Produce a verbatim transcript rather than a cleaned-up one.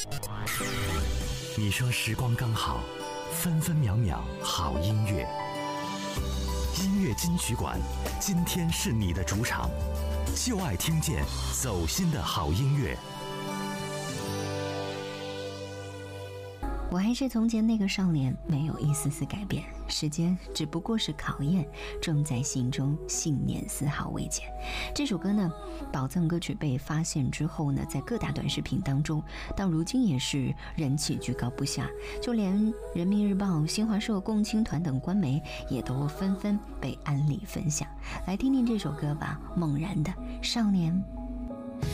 你说时光刚好，分分秒秒好音乐。音乐金曲馆，今天是你的主场，就爱听见走心的好音乐。 我还是从前那个少年，没有一丝丝改变。时间只不过是考验，种在心中，信念丝毫未减。这首歌呢，宝藏歌曲被发现之后呢，在各大短视频当中，到如今也是人气居高不下，就连人民日报、新华社、共青团等官媒也都纷纷被安利分享。来听听这首歌吧，孟然的《少年